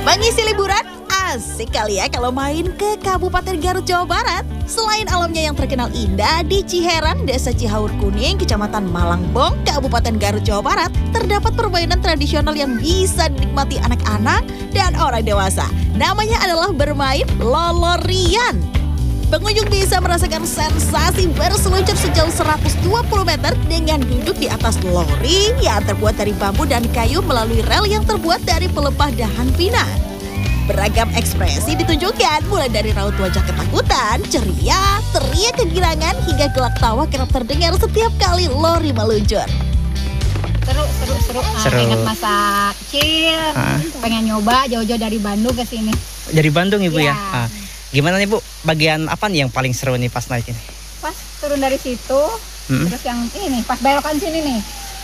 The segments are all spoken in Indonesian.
Mengisi liburan, asik kali ya kalau main ke Kabupaten Garut, Jawa Barat. Selain alamnya yang terkenal indah, di Ciherang, Desa Cihaur Kuning, Kecamatan Malangbong, Kabupaten Garut, Jawa Barat, terdapat permainan tradisional yang bisa dinikmati anak-anak dan orang dewasa. Namanya adalah bermain lolorian. Pengunjung bisa merasakan sensasi berseluncur sejauh 120 meter dengan duduk di atas lori yang terbuat dari bambu dan kayu melalui rel yang terbuat dari pelepah dahan pinang. Beragam ekspresi ditunjukkan, mulai dari raut wajah ketakutan, ceria, teriak kegirangan, hingga gelak tawa kerap terdengar setiap kali lori meluncur. Seru. Ingat masa kecil, pengen nyoba jauh-jauh dari Bandung ke sini. Dari Bandung Ibu ya? Ya. Gimana nih Bu, bagian apa nih yang paling seru nih pas naik ini? Pas turun dari situ, terus yang ini, pas belokan sini nih.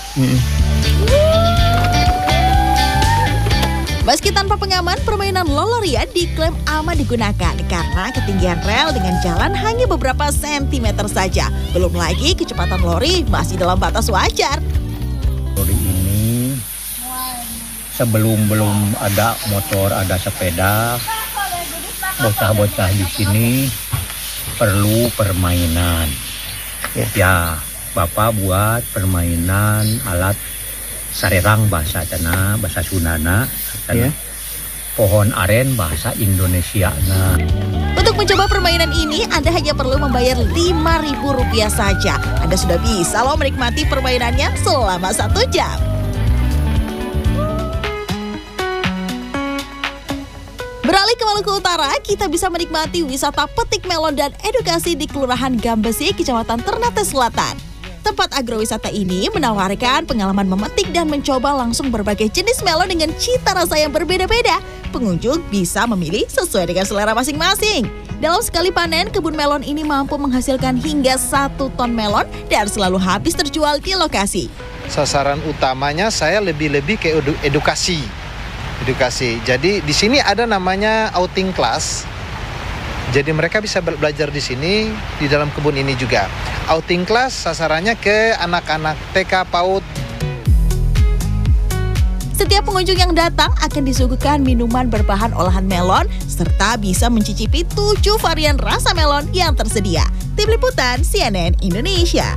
Meski tanpa pengaman, permainan lolorian diklaim aman digunakan karena ketinggian rel dengan jalan hanya beberapa sentimeter saja. Belum lagi kecepatan lori masih dalam batas wajar. Lori ini sebelum ada motor, ada sepeda, bocah-bocah di sini perlu permainan. Ya, Bapak buat permainan alat sarerang bahasa Cana, bahasa Sundana, pohon aren bahasa Indonesia. Untuk mencoba permainan ini, Anda hanya perlu membayar Rp5.000 saja. Anda sudah bisa loh menikmati permainannya selama 1 jam. Beralih ke Maluku Utara, kita bisa menikmati wisata petik melon dan edukasi di Kelurahan Gambesi, Kecamatan Ternate Selatan. Tempat agrowisata ini menawarkan pengalaman memetik dan mencoba langsung berbagai jenis melon dengan cita rasa yang berbeda-beda. Pengunjung bisa memilih sesuai dengan selera masing-masing. Dalam sekali panen, kebun melon ini mampu menghasilkan hingga 1 ton melon dan selalu habis terjual di lokasi. Sasaran utamanya saya lebih ke edukasi. Jadi di sini ada namanya outing class. Jadi mereka bisa belajar di sini, di dalam kebun ini juga. Outing class sasarannya ke anak-anak TK PAUD. Setiap pengunjung yang datang akan disuguhkan minuman berbahan olahan melon serta bisa mencicipi 7 varian rasa melon yang tersedia. Tim Liputan CNN Indonesia.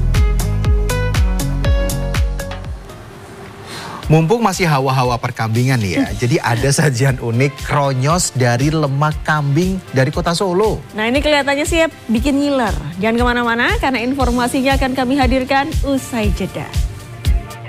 Mumpung masih hawa-hawa perkambingan nih ya, jadi ada sajian unik kronyos dari lemak kambing dari kota Solo. Nah ini kelihatannya sih ya bikin ngiler. Jangan kemana-mana karena informasinya akan kami hadirkan usai jeda.